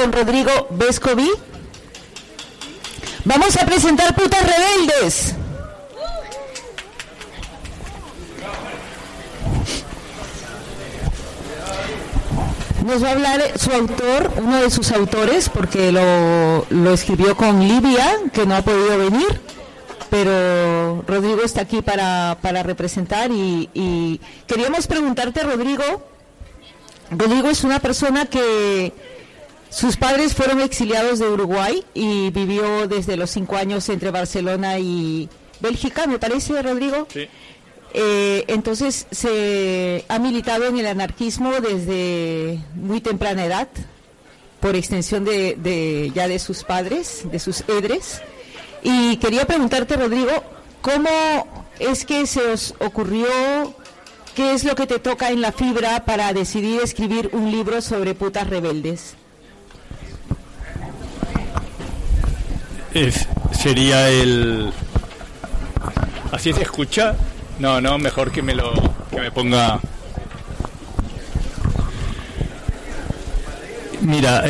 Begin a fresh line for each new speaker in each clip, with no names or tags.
don Rodrigo Vescovi. Vamos a presentar Putas Rebeldes. Nos va a hablar su autor, uno de sus autores, porque lo escribió con Livia, que no ha podido venir, pero Rodrigo está aquí para representar y queríamos preguntarte, Rodrigo es una persona que sus padres fueron exiliados de Uruguay y vivió desde los 5 años entre Barcelona y Bélgica, me parece, Rodrigo.
Sí.
Entonces se ha militado en el anarquismo desde muy temprana edad, por extensión de sus padres, de sus edres. Y quería preguntarte, Rodrigo, ¿cómo es que se os ocurrió, qué es lo que te toca en la fibra para decidir escribir un libro sobre putas rebeldes?
Sería el... ¿Así se escucha? No, mejor que me ponga... Mira,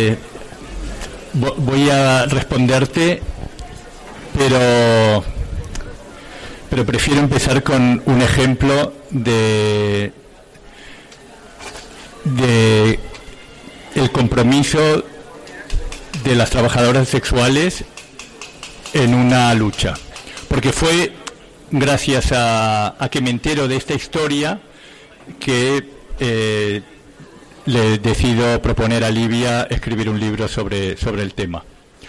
voy a responderte, pero prefiero empezar con un ejemplo de el compromiso de las trabajadoras sexuales en una lucha, porque fue gracias a que me entero de esta historia que le decido proponer a Livia escribir un libro sobre el tema.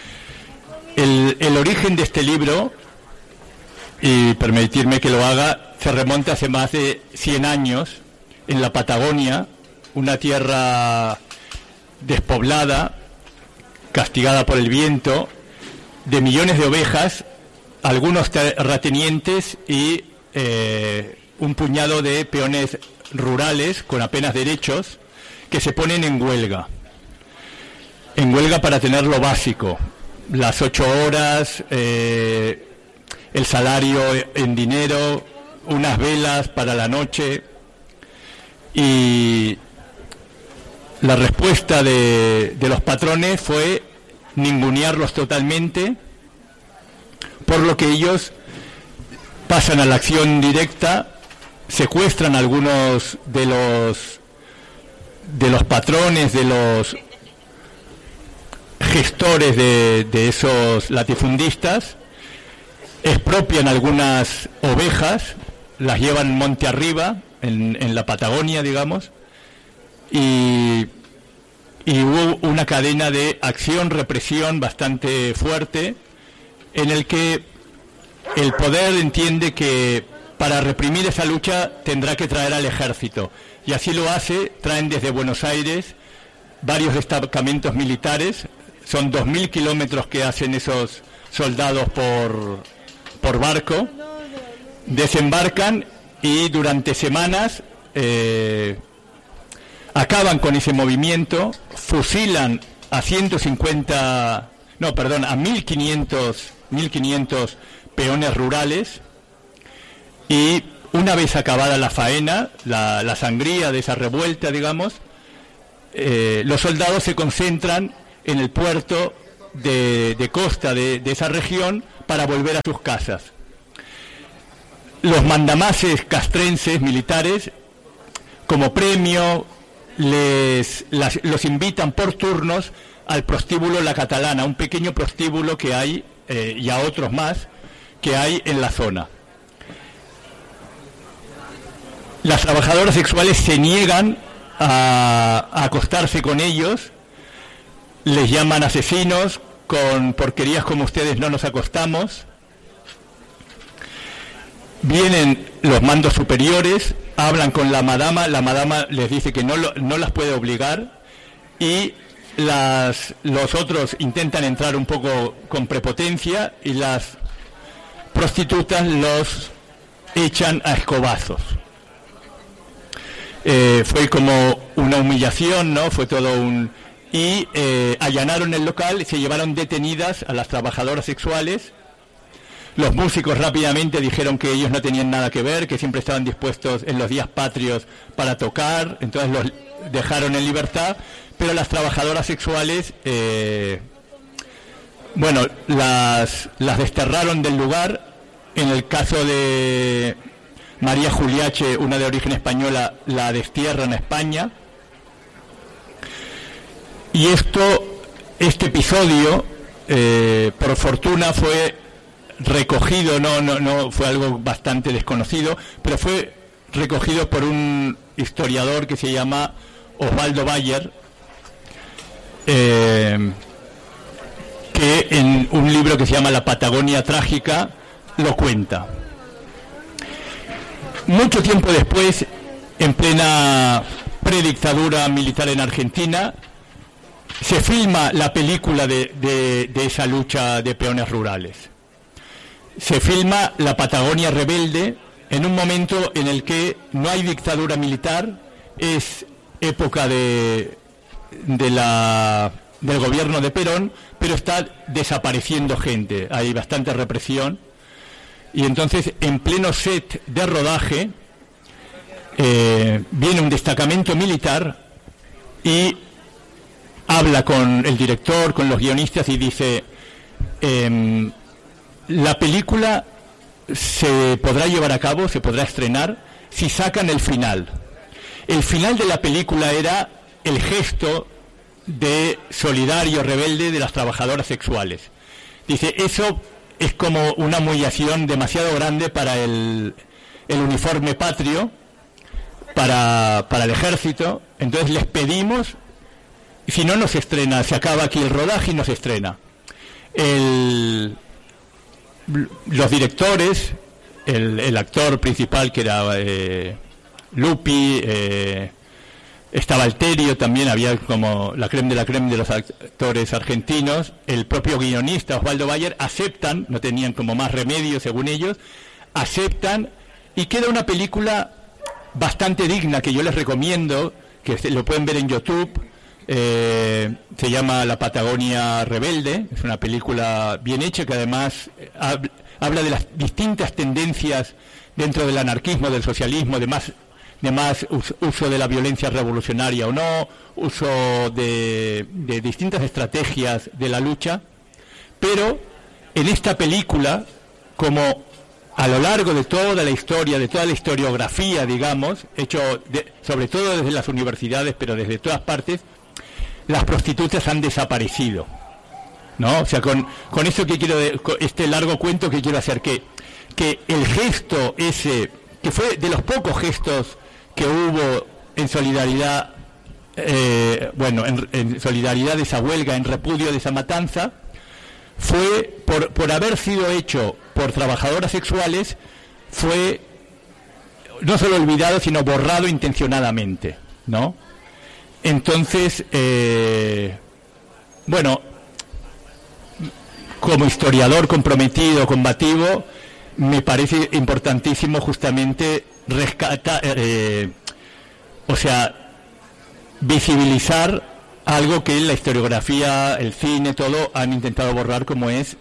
El origen de este libro, y permitirme que lo haga, se remonta hace más de 100 años en la Patagonia, una tierra despoblada, castigada por el viento, de millones de ovejas, algunos terratenientes y un puñado de peones rurales con apenas derechos que se ponen en huelga para tener lo básico, las 8 horas, el salario en dinero, unas velas para la noche. Y la respuesta de los patrones fue ningunearlos totalmente, por lo que ellos pasan a la acción directa, secuestran a algunos de los patrones, de los gestores de esos latifundistas, expropian algunas ovejas, las llevan monte arriba, en la Patagonia, digamos, y hubo una cadena de acción-represión bastante fuerte, en el que el poder entiende que para reprimir esa lucha tendrá que traer al ejército, y así lo hace. Traen desde Buenos Aires varios destacamentos militares, son 2.000 kilómetros que hacen esos soldados por barco, desembarcan y durante semanas acaban con ese movimiento, fusilan a 1.500 peones rurales, y una vez acabada la faena, la sangría de esa revuelta, digamos, los soldados se concentran en el puerto de costa de esa región para volver a sus casas. Los mandamases castrenses militares, como premio, los invitan por turnos al prostíbulo La Catalana, un pequeño prostíbulo que hay, y a otros más que hay en la zona. Las trabajadoras sexuales se niegan a acostarse con ellos, les llaman asesinos, con porquerías como ustedes no nos acostamos. Vienen los mandos superiores, hablan con la madama les dice que no las puede obligar, y los otros intentan entrar un poco con prepotencia, y las prostitutas los echan a escobazos. Fue como una humillación, ¿no? Fue todo y allanaron el local y se llevaron detenidas a las trabajadoras sexuales. Los músicos rápidamente dijeron que ellos no tenían nada que ver, que siempre estaban dispuestos en los días patrios para tocar, entonces los dejaron en libertad, pero las trabajadoras sexuales, bueno, las desterraron del lugar. En el caso de María Juliache, una de origen española, la destierran a España. Y este episodio, por fortuna, fue recogido, no fue algo bastante desconocido, pero fue recogido por un historiador que se llama Osvaldo Bayer, que en un libro que se llama La Patagonia Trágica lo cuenta. Mucho tiempo después, en plena predictadura militar en Argentina, se filma la película de esa lucha de peones rurales. Se filma La Patagonia Rebelde en un momento en el que no hay dictadura militar, es época del gobierno de Perón, pero está desapareciendo gente, hay bastante represión, y entonces en pleno set de rodaje viene un destacamento militar y habla con el director, con los guionistas, y dice: la película se podrá llevar a cabo, se podrá estrenar si sacan el final. El final de la película era el gesto de solidario rebelde de las trabajadoras sexuales. Dice, eso es como una humillación demasiado grande para el uniforme patrio, para el ejército. Entonces les pedimos, si no nos estrena, se acaba aquí el rodaje y nos estrena. Los directores, el actor principal, que era Lupi, estaba Alterio también, había como la creme de los actores argentinos, el propio guionista Osvaldo Bayer, aceptan, no tenían como más remedio según ellos, aceptan, y queda una película bastante digna que yo les recomiendo, que lo pueden ver en YouTube. Se llama La Patagonia Rebelde, es una película bien hecha que además habla de las distintas tendencias dentro del anarquismo, del socialismo, de más uso de la violencia revolucionaria o no, uso de distintas estrategias de la lucha. Pero en esta película, como a lo largo de toda la historia, de toda la historiografía, digamos, hecho sobre todo desde las universidades, pero desde todas partes, las prostitutas han desaparecido, ¿no? O sea, con eso que quiero, con este largo cuento que quiero hacer, que el gesto ese, que fue de los pocos gestos que hubo en solidaridad, en solidaridad de esa huelga, en repudio de esa matanza, fue por haber sido hecho por trabajadoras sexuales, fue no solo olvidado, sino borrado intencionadamente, ¿no? Entonces, como historiador comprometido, combativo, me parece importantísimo justamente visibilizar algo que la historiografía, el cine, todo han intentado borrar, como es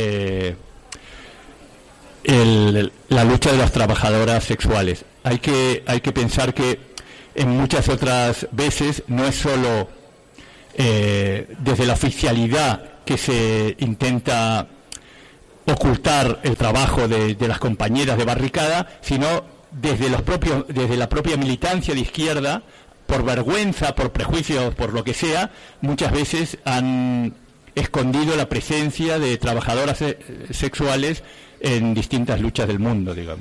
la lucha de las trabajadoras sexuales. Hay que pensar que en muchas otras veces no es solo desde la oficialidad que se intenta ocultar el trabajo de las compañeras de barricada, sino desde la propia militancia de izquierda, por vergüenza, por prejuicios, por lo que sea, muchas veces han escondido la presencia de trabajadoras sexuales en distintas luchas del mundo, digamos.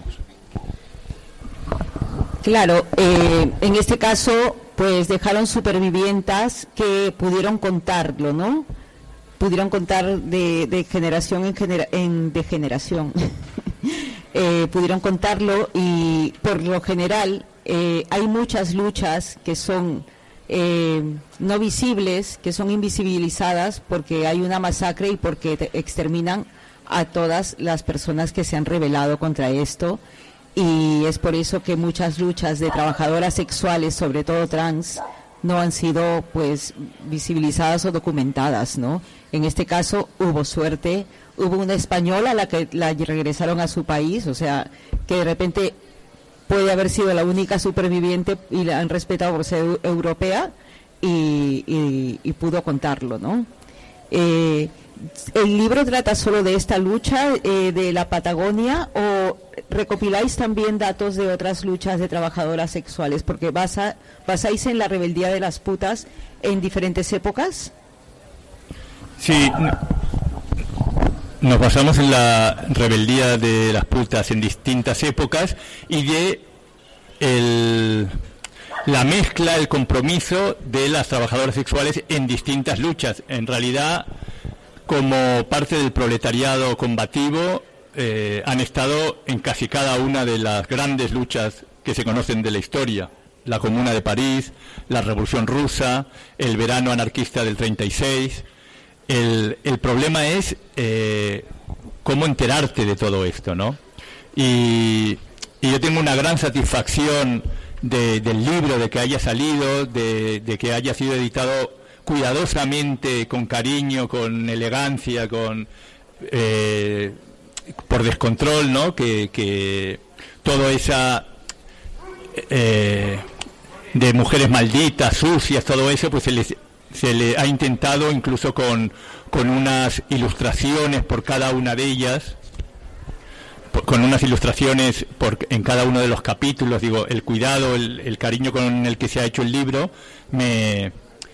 Claro, en este caso, pues dejaron supervivientas que pudieron contarlo, ¿no? Pudieron contar de generación en generación. Pudieron contarlo, y por lo general hay muchas luchas que son no visibles, que son invisibilizadas porque hay una masacre y porque exterminan a todas las personas que se han rebelado contra esto. Y es por eso que muchas luchas de trabajadoras sexuales, sobre todo trans, no han sido pues visibilizadas o documentadas, ¿no? En este caso hubo suerte, hubo una española a la que la regresaron a su país, o sea, que de repente puede haber sido la única superviviente y la han respetado por ser europea, y pudo contarlo, ¿no? ¿El libro trata solo de esta lucha de la Patagonia o recopiláis también datos de otras luchas de trabajadoras sexuales? Porque basáis en la rebeldía de las putas en diferentes épocas.
Sí, nos basamos en la rebeldía de las putas en distintas épocas y de la mezcla, el compromiso de las trabajadoras sexuales en distintas luchas. En realidad, como parte del proletariado combativo, han estado en casi cada una de las grandes luchas que se conocen de la historia. La Comuna de París, la Revolución Rusa, el verano anarquista del 36. El problema es cómo enterarte de todo esto, ¿no? Y yo tengo una gran satisfacción del libro, de que haya salido, de que haya sido editado cuidadosamente, con cariño, con elegancia, por descontrol, ¿no? Que todo esa de mujeres malditas, sucias, todo eso, pues se le ha intentado, incluso con unas ilustraciones por cada una de ellas, con unas ilustraciones en cada uno de los capítulos. Digo, el cuidado, el cariño con el que se ha hecho el libro me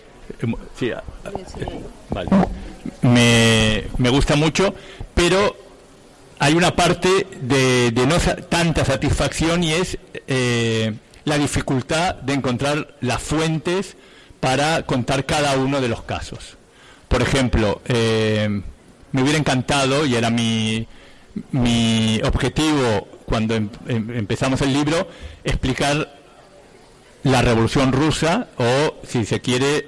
gusta mucho, pero hay una parte de no tanta satisfacción, y es la dificultad de encontrar las fuentes para contar cada uno de los casos. Por ejemplo, me hubiera encantado, y era mi objetivo cuando empezamos el libro, explicar la Revolución Rusa, o, si se quiere,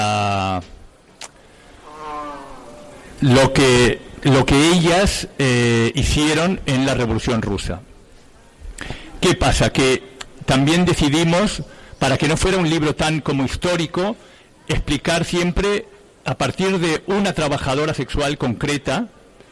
lo que ellas hicieron en la Revolución Rusa. ¿Qué pasa? Que también decidimos, para que no fuera un libro tan como histórico, explicar siempre a partir de una trabajadora sexual concreta,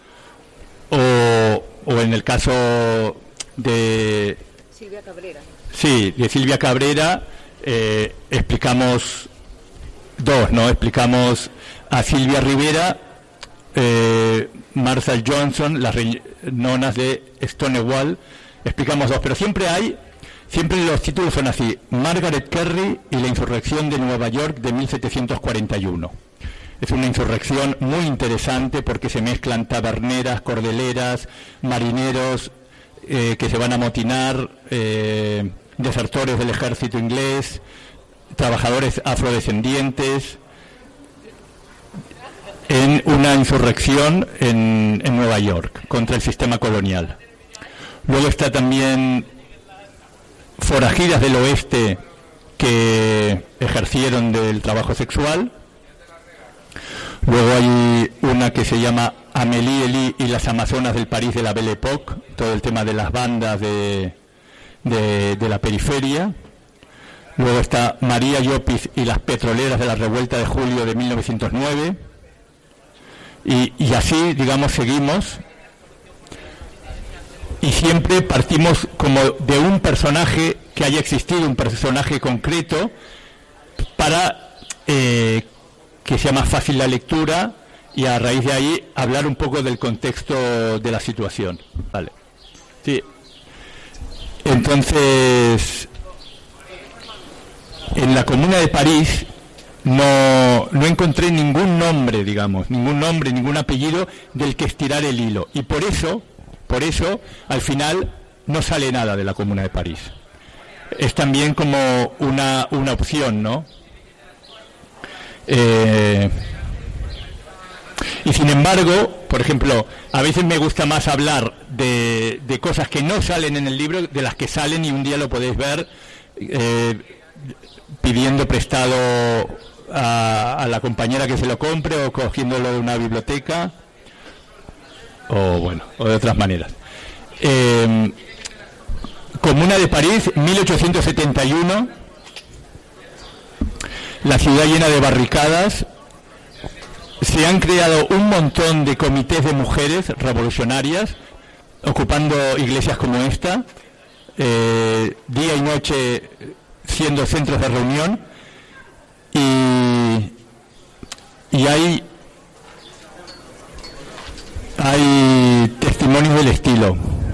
o en el caso de
Silvia Cabrera.
Sí, de Silvia Cabrera, explicamos dos, ¿no? Explicamos a Silvia Rivera, Marshall Johnson, las nonas de Stonewall, explicamos dos, pero siempre los títulos son así: Margaret Kerry y la insurrección de Nueva York de 1741. Es una insurrección muy interesante porque se mezclan taberneras, cordeleras, marineros que se van a amotinar, desertores del ejército inglés, trabajadores afrodescendientes, en una insurrección en Nueva York contra el sistema colonial. Luego está también forajidas del oeste que ejercieron del trabajo sexual. Luego hay una que se llama Amélie Elie y las Amazonas del París de la Belle Époque, todo el tema de las bandas de la periferia. Luego está María Llopis y las petroleras de la revuelta de julio de 1909. Y así, digamos, seguimos. Y siempre partimos como de un personaje que haya existido, un personaje concreto, para que sea más fácil la lectura, y a raíz de ahí hablar un poco del contexto de la situación. Vale. Sí. Entonces, en la Comuna de París no encontré ningún nombre, digamos, ningún apellido del que estirar el hilo, y por eso al final no sale nada de la Comuna de París. Es también como una opción, ¿no? Y sin embargo, por ejemplo, a veces me gusta más hablar de cosas que no salen en el libro, de las que salen, y un día lo podéis ver pidiendo prestado a la compañera que se lo compre, o cogiéndolo de una biblioteca, o de otras maneras. Comuna de París, 1871, la ciudad llena de barricadas. Se han creado un montón de comités de mujeres revolucionarias, ocupando iglesias como esta, día y noche siendo centros de reunión, y y hay testimonios del estilo.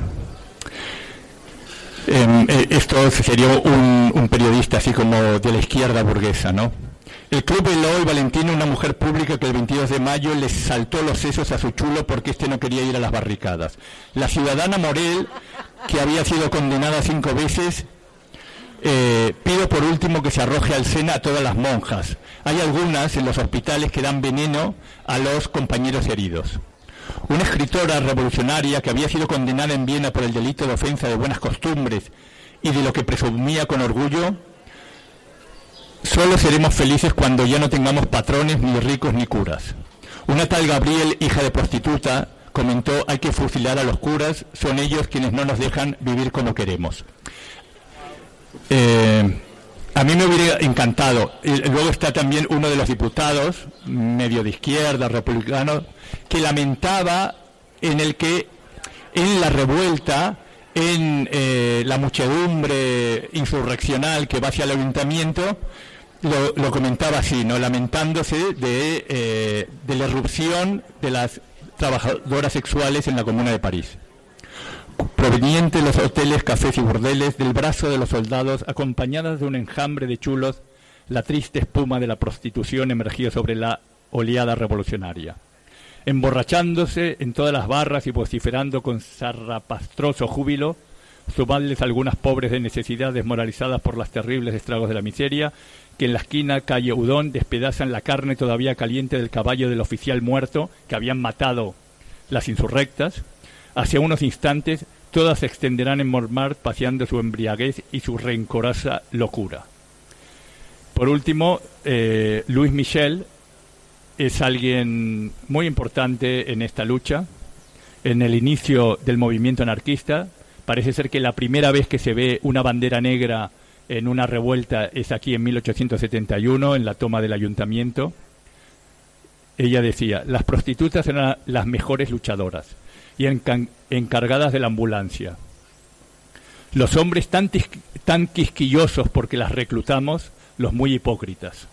Esto sería un periodista así como de la izquierda burguesa, ¿no? El club Eloy Valentina, una mujer pública que el 22 de mayo les saltó los sesos a su chulo porque este no quería ir a las barricadas. La ciudadana Morel, que había sido condenada 5 veces, pido por último que se arroje al Sena a todas las monjas. Hay algunas en los hospitales que dan veneno a los compañeros heridos. Una escritora revolucionaria que había sido condenada en Viena por el delito de ofensa de buenas costumbres y de lo que presumía con orgullo: solo seremos felices cuando ya no tengamos patrones, ni ricos, ni curas. Una tal Gabriel, hija de prostituta, comentó: hay que fusilar a los curas, son ellos quienes no nos dejan vivir como queremos. A mí me hubiera encantado. Luego está también uno de los diputados, medio de izquierda, republicano, que lamentaba en la revuelta, en la muchedumbre insurreccional que va hacia el ayuntamiento, lo comentaba así, ¿no? Lamentándose de la irrupción de las trabajadoras sexuales en la Comuna de París, proveniente de los hoteles, cafés y burdeles, del brazo de los soldados, acompañadas de un enjambre de chulos. La triste espuma de la prostitución emergía sobre la oleada revolucionaria, emborrachándose en todas las barras y vociferando con zarrapastroso júbilo. Sumadles algunas pobres de necesidad, desmoralizadas por los terribles estragos de la miseria, que en la esquina calle Udón despedazan la carne todavía caliente del caballo del oficial muerto que habían matado las insurrectas. Hacia unos instantes todas se extenderán en Montmartre paseando su embriaguez y su rencorosa locura. Por último, Louis Michel es alguien muy importante en esta lucha. En el inicio del movimiento anarquista, parece ser que la primera vez que se ve una bandera negra en una revuelta es aquí en 1871, en la toma del ayuntamiento. Ella decía: las prostitutas eran las mejores luchadoras y encargadas de la ambulancia. Los hombres tan quisquillosos porque las reclutamos, los muy hipócritas.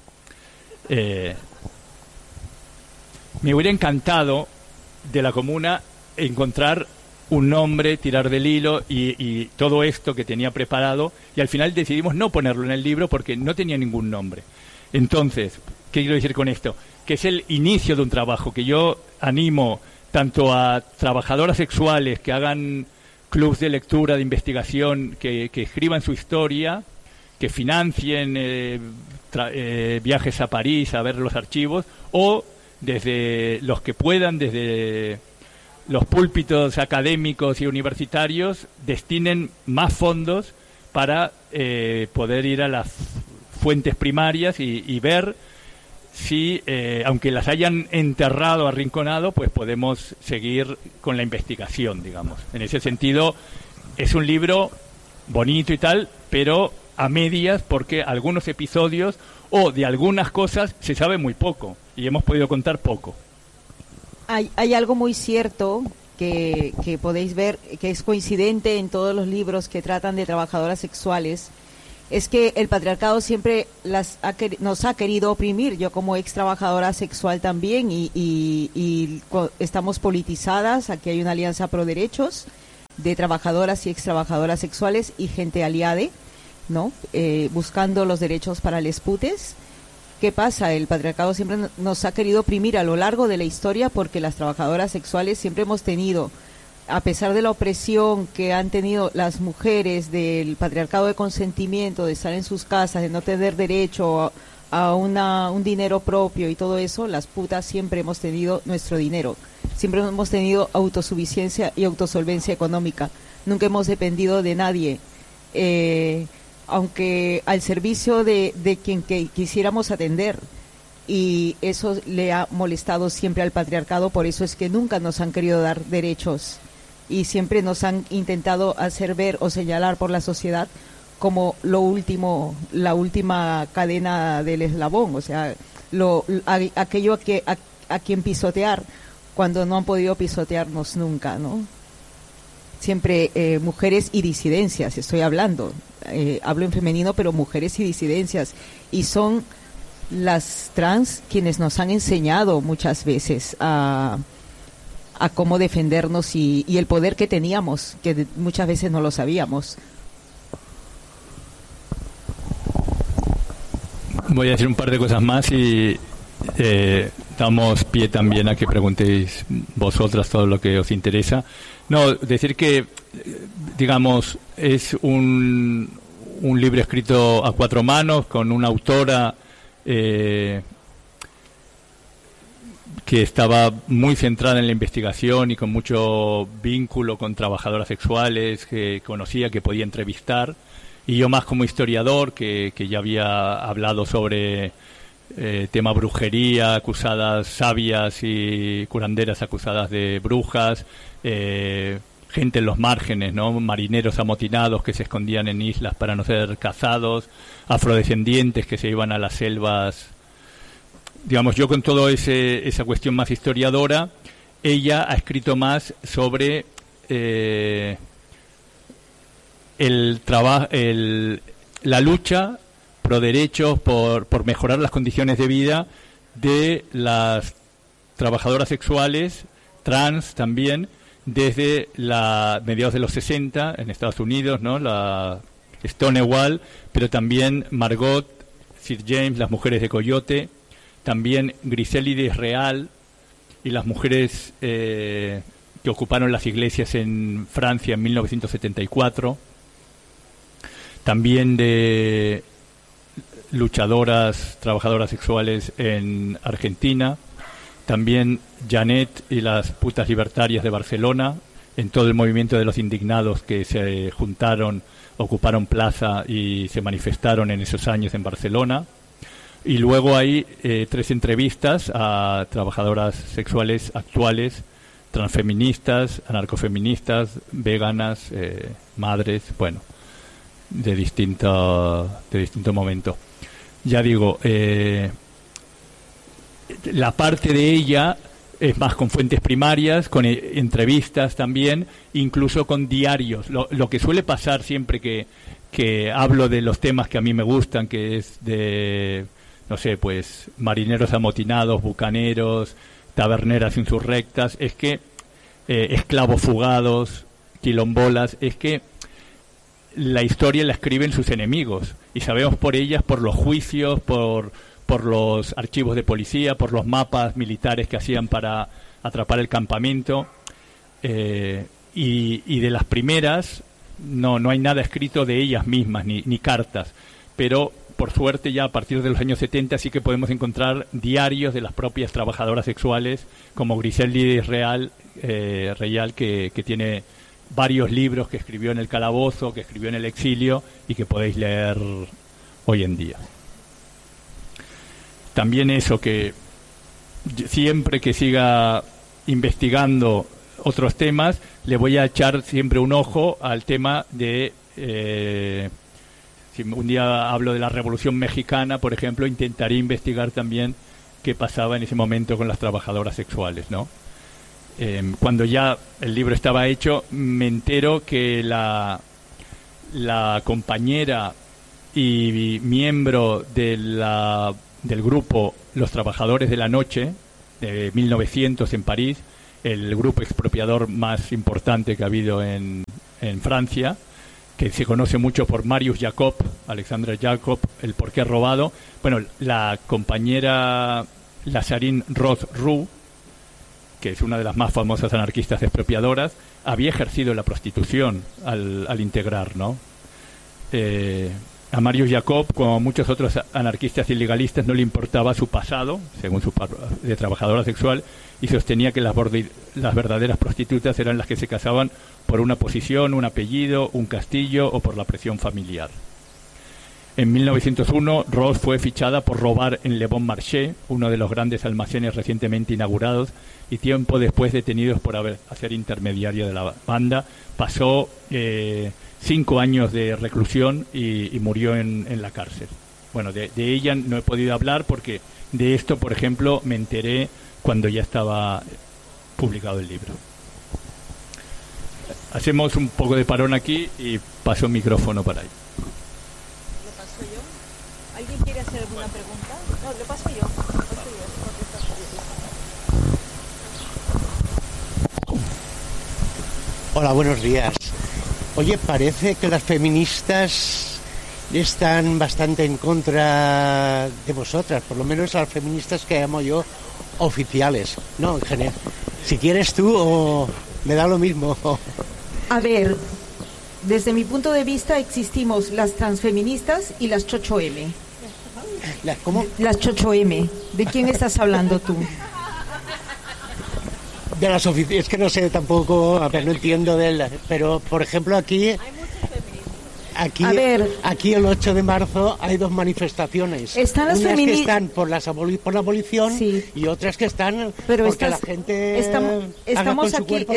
Me hubiera encantado de la Comuna encontrar un nombre, tirar del hilo y todo esto que tenía preparado, y al final decidimos no ponerlo en el libro porque no tenía ningún nombre. Entonces, ¿qué quiero decir con esto? Que es el inicio de un trabajo que yo animo tanto a trabajadoras sexuales que hagan clubs de lectura, de investigación, que escriban su historia, que financien viajes a París a ver los archivos, o desde los que puedan, desde los púlpitos académicos y universitarios, destinen más fondos para poder ir a las fuentes primarias y ver si, aunque las hayan enterrado, arrinconado, pues podemos seguir con la investigación, digamos. En ese sentido, es un libro bonito y tal, pero a medias, porque algunos episodios o de algunas cosas se sabe muy poco y hemos podido contar poco.
Hay algo muy cierto que podéis ver, que es coincidente en todos los libros que tratan de trabajadoras sexuales, es que el patriarcado siempre nos ha querido oprimir. Yo como ex trabajadora sexual también y estamos politizadas. Aquí hay una alianza pro derechos de trabajadoras y ex trabajadoras sexuales y gente aliade, ¿no? Buscando los derechos para les putes. ¿Qué pasa? El patriarcado siempre nos ha querido oprimir a lo largo de la historia, porque las trabajadoras sexuales siempre hemos tenido, a pesar de la opresión que han tenido las mujeres del patriarcado de consentimiento, de estar en sus casas, de no tener derecho a un dinero propio y todo eso, las putas siempre hemos tenido nuestro dinero, siempre hemos tenido autosuficiencia y autosolvencia económica, nunca hemos dependido de nadie, aunque al servicio de quien quisiéramos atender. Y eso le ha molestado siempre al patriarcado, por eso es que nunca nos han querido dar derechos y siempre nos han intentado hacer ver o señalar por la sociedad como la última cadena del eslabón, o sea, aquello a quien pisotear, cuando no han podido pisotearnos nunca, ¿no? Siempre mujeres y disidencias, estoy hablando, hablo en femenino, pero mujeres y disidencias, y son las trans quienes nos han enseñado muchas veces a cómo defendernos y el poder que teníamos, que muchas veces no lo sabíamos.
Voy a decir un par de cosas más y damos pie también a que preguntéis vosotras todo lo que os interesa. No, decir que, digamos, es un libro escrito a 4 manos con una autora que estaba muy centrada en la investigación y con mucho vínculo con trabajadoras sexuales que conocía, que podía entrevistar, y yo más como historiador que ya había hablado sobre tema brujería, acusadas sabias y curanderas acusadas de brujas, gente en los márgenes, ¿no? Marineros amotinados que se escondían en islas para no ser cazados, afrodescendientes que se iban a las selvas. Digamos, yo con todo esa cuestión más historiadora, ella ha escrito más sobre la lucha pro derechos, por mejorar las condiciones de vida de las trabajadoras sexuales, trans también, desde mediados de los 60 en Estados Unidos, ¿no? La Stonewall, pero también Margot, Sir James, las mujeres de Coyote, también Griselda Real y las mujeres que ocuparon las iglesias en Francia en 1974, también de luchadoras, trabajadoras sexuales en Argentina, también Janet y las putas libertarias de Barcelona, en todo el movimiento de los indignados que se juntaron, ocuparon plaza y se manifestaron en esos años en Barcelona. Y luego hay 3 entrevistas a trabajadoras sexuales actuales, transfeministas, anarcofeministas, veganas, madres, bueno, de distinto momento. Ya digo, la parte de ella es más con fuentes primarias, con entrevistas también, incluso con diarios. Lo que suele pasar siempre que hablo de los temas que a mí me gustan, que es de, no sé, pues marineros amotinados, bucaneros, taberneras insurrectas, es que esclavos fugados, quilombolas, es que la historia la escriben sus enemigos y sabemos por ellas, por los juicios, por los archivos de policía, por los mapas militares que hacían para atrapar el campamento, y de las primeras no hay nada escrito de ellas mismas, ni cartas, pero por suerte ya a partir de los años 70 sí que podemos encontrar diarios de las propias trabajadoras sexuales, como Griselda Real, que tiene varios libros que escribió en el calabozo, que escribió en el exilio y que podéis leer hoy en día. También eso, que siempre que siga investigando otros temas, le voy a echar siempre un ojo al tema de... si un día hablo de la Revolución Mexicana, por ejemplo, intentaré investigar también qué pasaba en ese momento con las trabajadoras sexuales, ¿no? Cuando ya el libro estaba hecho, me entero que la compañera y miembro del grupo Los Trabajadores de la Noche, de 1900 en París, el grupo expropiador más importante que ha habido en Francia, que se conoce mucho por Marius Jacob, Alexandre Jacob, el por qué robado. Bueno, la compañera Lazarine Roth-Roux, que es una de las más famosas anarquistas expropiadoras, había ejercido la prostitución al integrar, ¿no? A Marius Jacob, como a muchos otros anarquistas ilegalistas, no le importaba su pasado, según de trabajadora sexual, y sostenía que las verdaderas prostitutas eran las que se casaban por una posición, un apellido, un castillo o por la presión familiar. En 1901, Roth fue fichada por robar en Le Bon Marché, uno de los grandes almacenes recientemente inaugurados, y tiempo después detenidos por hacer intermediaria de la banda. Pasó 5 años de reclusión y murió en la cárcel. Bueno, de ella no he podido hablar porque de esto, por ejemplo, me enteré cuando ya estaba publicado el libro. Hacemos un poco de parón aquí y paso el micrófono para ahí.
¿Lo paso yo? ¿Alguien quiere hacer alguna pregunta? No,
Hola, buenos días. Oye, parece que las feministas están bastante en contra de vosotras, por lo menos las feministas que llamo yo oficiales. No, en general. Si quieres tú o me da lo mismo.
A ver, desde mi punto de vista existimos las transfeministas y las Chocho M.
¿Cómo?
Las Chocho M. ¿De quién estás hablando tú?
De las oficinas, es que no sé tampoco, a ver, no entiendo pero por ejemplo aquí
A ver,
aquí el 8 de marzo hay dos manifestaciones.
Están las
unas que están por la abolición, sí, y otras que están porque la gente
estamos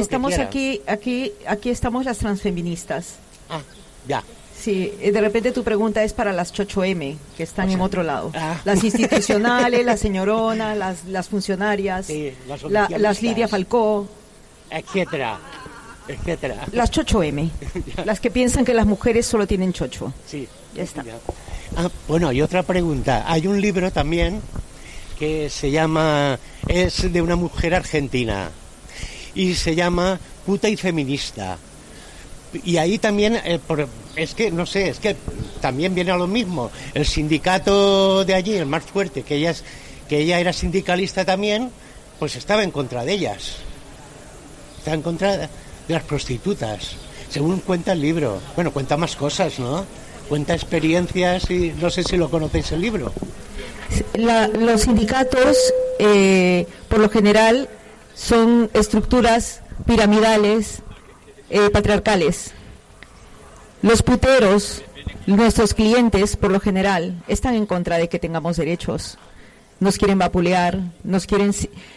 aquí estamos las transfeministas.
Ah, ya.
Sí, de repente tu pregunta es para las Chocho M, que están en otro lado. Las institucionales, las señoronas, las funcionarias,
sí,
las Lidia Falcó,
etcétera.
Las Chocho M, las que piensan que las mujeres solo tienen chocho.
Sí,
ya está.
Bueno, y otra pregunta. Hay un libro también que es de una mujer argentina y se llama Puta y Feminista. Y ahí también, es que también viene a lo mismo. El sindicato de allí, el más fuerte, que ella era sindicalista también, pues estaba en contra de ellas. Estaba en contra de las prostitutas, según cuenta el libro. Bueno, cuenta más cosas, ¿no? Cuenta experiencias y no sé si lo conocéis el libro.
Los sindicatos, por lo general, son estructuras piramidales, patriarcales. Los puteros, nuestros clientes, por lo general, están en contra de que tengamos derechos. Nos quieren vapulear, nos quieren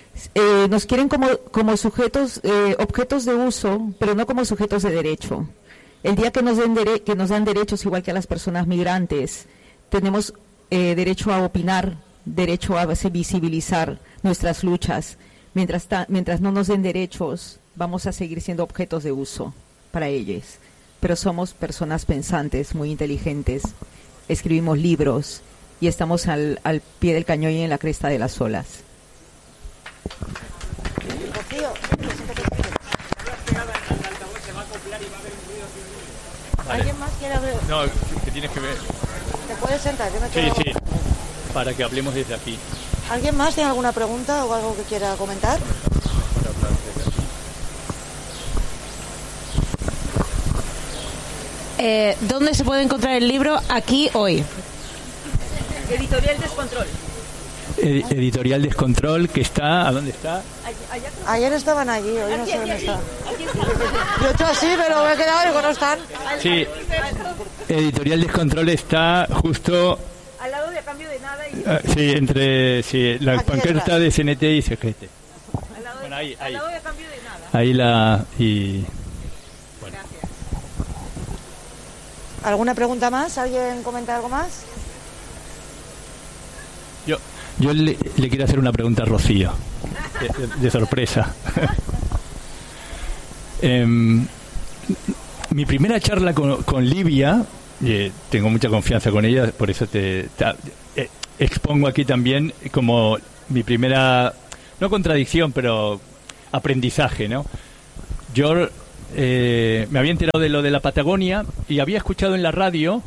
como sujetos, objetos de uso, pero no como sujetos de derecho. El día que nos dan derechos, igual que a las personas migrantes, tenemos derecho a opinar, derecho a visibilizar nuestras luchas. Mientras no nos den derechos, vamos a seguir siendo objetos de uso para ellos. Pero somos personas pensantes, muy inteligentes, escribimos libros y estamos al pie del cañón y en la cresta de las olas.
¿Alguien más quiere hablar?
No, que tienes que ver.
¿Te puedes sentar? Yo me quedo...
Sí, para que hablemos desde aquí.
¿Alguien más tiene alguna pregunta o algo que quiera comentar? ¿Dónde se puede encontrar el libro? Aquí, hoy.
Editorial Descontrol.
Editorial Descontrol, que está... ¿A dónde está?
Ayer estaban allí, hoy no sé dónde está. Yo he hecho así, pero me he quedado y digo, no están.
Sí, Editorial Descontrol está justo...
Al lado de A Cambio de Nada y...
la pancarta de CNT y CGT.
Al lado de A Cambio de Nada.
Ahí la...
Bueno.
¿Alguna pregunta más? ¿Alguien comenta algo más?
Yo le quiero hacer una pregunta a Rocío, de sorpresa. Mi primera charla con Livia, tengo mucha confianza con ella, por eso te expongo aquí también como mi primera, no contradicción, pero aprendizaje, ¿no? Yo me había enterado de lo de la Patagonia y había escuchado en la radio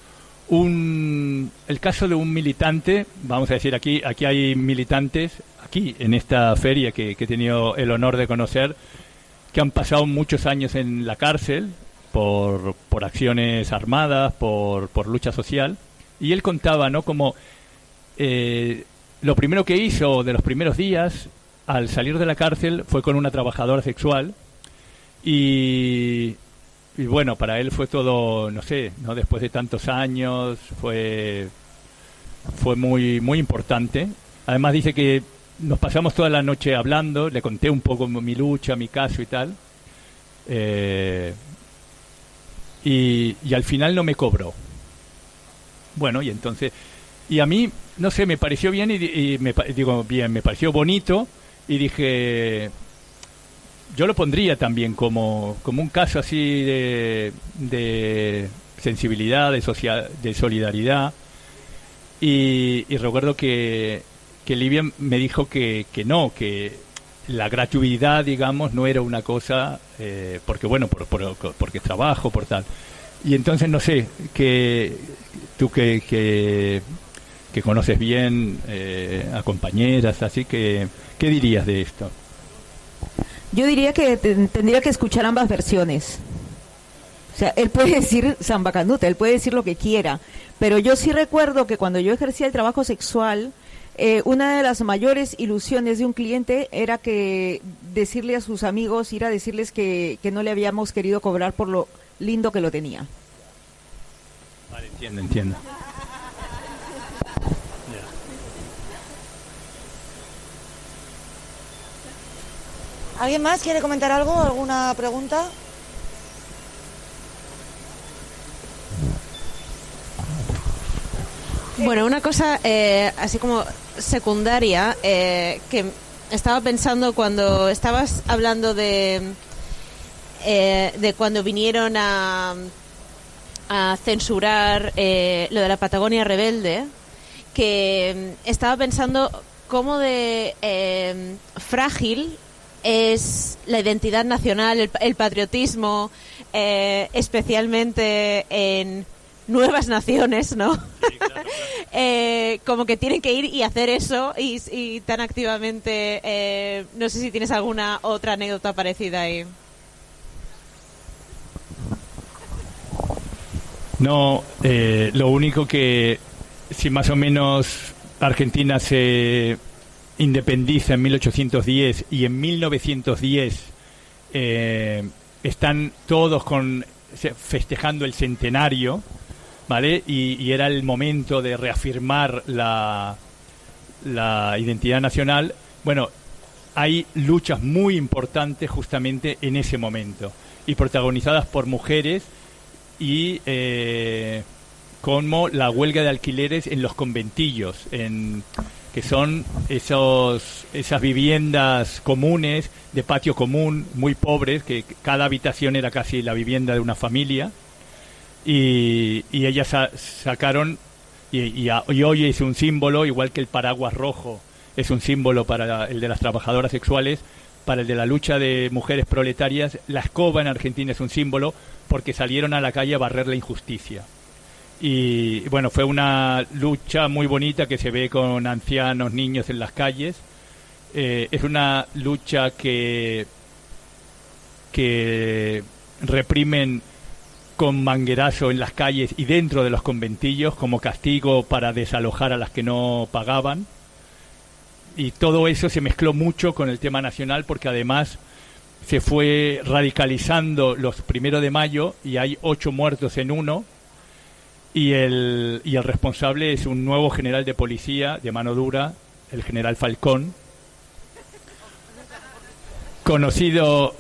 el caso de un militante, vamos a decir, aquí hay militantes, aquí en esta feria que he tenido el honor de conocer, que han pasado muchos años en la cárcel por acciones armadas, por lucha social, y él contaba, ¿no?, como lo primero que hizo de los primeros días al salir de la cárcel fue con una trabajadora sexual y bueno, para él fue todo, no sé, ¿no?, después de tantos años fue muy muy importante. Además dice que nos pasamos toda la noche hablando, le conté un poco mi lucha, mi caso y tal, y al final no me cobró. Bueno, y entonces, y a mí, no sé, me pareció bien me pareció bonito y dije, yo lo pondría también como un caso así de sensibilidad, de solidaridad, y recuerdo que Livia me dijo que no, que la gratuidad, digamos, no era una cosa, porque bueno, porque trabajo, por tal. Y entonces, no sé, que tú que conoces bien a compañeras, así que, ¿qué dirías de esto?
Yo diría que tendría que escuchar ambas versiones. O sea, él puede decir Samba Canuta, él puede decir lo que quiera, pero yo sí recuerdo que cuando yo ejercía el trabajo sexual, una de las mayores ilusiones de un cliente era que decirle a sus amigos, ir a decirles que no le habíamos querido cobrar por lo lindo que lo tenía.
Vale, entiendo.
¿Alguien más quiere comentar algo? ¿Alguna pregunta?
Bueno, una cosa así como secundaria que estaba pensando cuando estabas hablando de cuando vinieron a censurar lo de la Patagonia Rebelde, que estaba pensando cómo de frágil es la identidad nacional, el patriotismo, especialmente en nuevas naciones, ¿no? Sí, claro. Como que tienen que ir y hacer eso y tan activamente. No sé si tienes alguna otra anécdota parecida ahí.
No, lo único que si más o menos Argentina se independiza en 1810 y en 1910 están todos festejando el centenario, ¿vale? Y era el momento de reafirmar la identidad nacional. Bueno, hay luchas muy importantes justamente en ese momento y protagonizadas por mujeres y como la huelga de alquileres en los conventillos, que son esas viviendas comunes de patio común muy pobres, que cada habitación era casi la vivienda de una familia, y ellas sacaron y hoy es un símbolo, igual que el paraguas rojo es un símbolo para el de las trabajadoras sexuales, para el de la lucha de mujeres proletarias, la escoba en Argentina es un símbolo porque salieron a la calle a barrer la injusticia. Y bueno, fue una lucha muy bonita que se ve con ancianos, niños en las calles. Es una lucha que reprimen con manguerazo en las calles y dentro de los conventillos como castigo para desalojar a las que no pagaban. Y todo eso se mezcló mucho con el tema nacional porque además se fue radicalizando los 1 de mayo y hay 8 muertos en uno. Y el responsable es un nuevo general de policía de mano dura, el general Falcón, conocido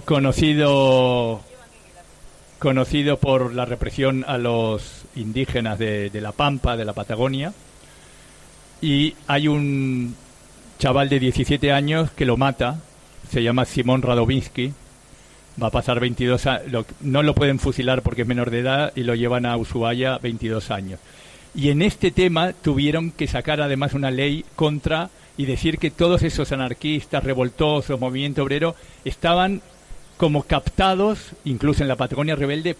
por la represión a los indígenas de La Pampa, de la Patagonia. Y hay un chaval de 17 años que lo mata, se llama Simón Radovinsky. Va a pasar 22 años, no lo pueden fusilar porque es menor de edad y lo llevan a Ushuaia 22 años. Y en este tema tuvieron que sacar además una ley contra y decir que todos esos anarquistas, revoltosos, movimiento obrero, estaban como captados, incluso en la Patagonia Rebelde,